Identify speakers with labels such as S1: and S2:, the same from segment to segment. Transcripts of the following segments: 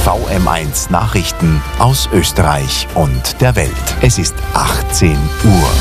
S1: VM1 Nachrichten aus Österreich und der Welt. Es ist 18 Uhr.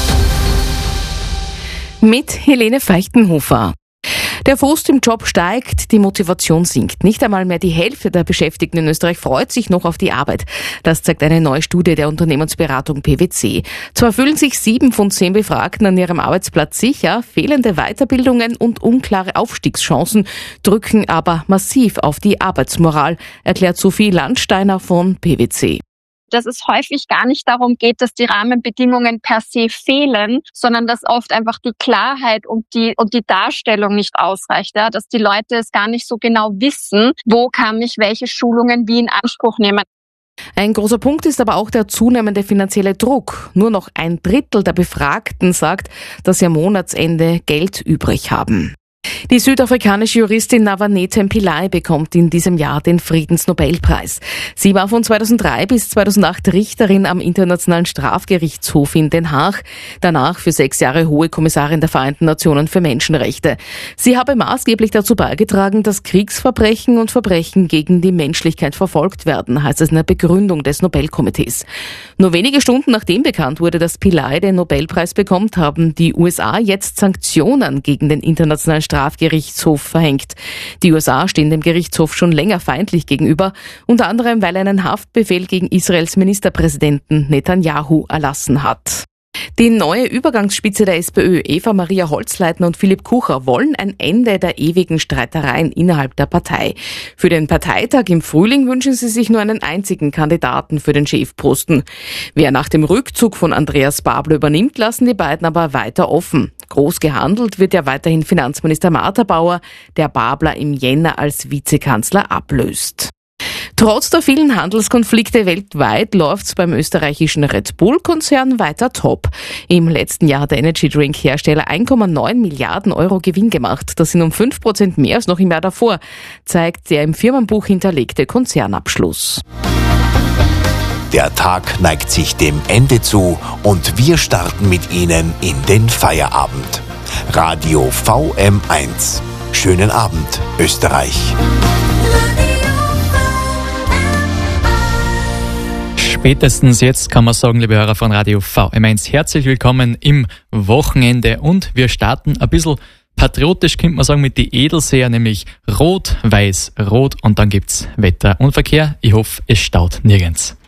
S2: Mit Helene Feichtenhofer. Der Frust im Job steigt, die Motivation sinkt. Nicht einmal mehr die Hälfte der Beschäftigten in Österreich freut sich noch auf die Arbeit. Das zeigt eine neue Studie der Unternehmensberatung PwC. Zwar fühlen sich 7 von 10 Befragten an ihrem Arbeitsplatz sicher, fehlende Weiterbildungen und unklare Aufstiegschancen drücken aber massiv auf die Arbeitsmoral, erklärt Sophie Landsteiner von PwC.
S3: Dass es häufig gar nicht darum geht, dass die Rahmenbedingungen per se fehlen, sondern dass oft einfach die Klarheit und die Darstellung nicht ausreicht, ja? Dass die Leute es gar nicht so genau wissen, wo kann ich welche Schulungen wie in Anspruch nehmen.
S2: Ein großer Punkt ist aber auch der zunehmende finanzielle Druck. Nur noch 1/3 der Befragten sagt, dass sie am Monatsende Geld übrig haben. Die südafrikanische Juristin Navanethem Pillay bekommt in diesem Jahr den Friedensnobelpreis. Sie war von 2003 bis 2008 Richterin am Internationalen Strafgerichtshof in Den Haag, danach für 6 Jahre Hohe Kommissarin der Vereinten Nationen für Menschenrechte. Sie habe maßgeblich dazu beigetragen, dass Kriegsverbrechen und Verbrechen gegen die Menschlichkeit verfolgt werden, heißt es in der Begründung des Nobelkomitees. Nur wenige Stunden nachdem bekannt wurde, dass Pillay den Nobelpreis bekommt, haben die USA jetzt Sanktionen gegen den Internationalen Strafgerichtshof verhängt. Die USA stehen dem Gerichtshof schon länger feindlich gegenüber, unter anderem weil er einen Haftbefehl gegen Israels Ministerpräsidenten Netanyahu erlassen hat. Die neue Übergangsspitze der SPÖ, Eva-Maria Holzleitner und Philipp Kucher, wollen ein Ende der ewigen Streitereien innerhalb der Partei. Für den Parteitag im Frühling wünschen sie sich nur einen einzigen Kandidaten für den Chefposten. Wer nach dem Rückzug von Andreas Babler übernimmt, lassen die beiden aber weiter offen. Groß gehandelt wird ja weiterhin Finanzminister Martha Bauer, der Babler im Jänner als Vizekanzler ablöst. Trotz der vielen Handelskonflikte weltweit läuft's beim österreichischen Red Bull-Konzern weiter top. Im letzten Jahr hat der Energy-Drink-Hersteller 1,9 Milliarden Euro Gewinn gemacht. Das sind um 5% mehr als noch im Jahr davor, zeigt der im Firmenbuch hinterlegte Konzernabschluss.
S1: Der Tag neigt sich dem Ende zu und wir starten mit Ihnen in den Feierabend. Radio VM1. Schönen Abend, Österreich.
S4: Spätestens jetzt kann man sagen, liebe Hörer von Radio VM1, herzlich willkommen im Wochenende und wir starten ein bisschen patriotisch, könnte man sagen, mit die Edelseher, nämlich Rot, Weiß, Rot und dann gibt's Wetter und Verkehr. Ich hoffe, es staut nirgends.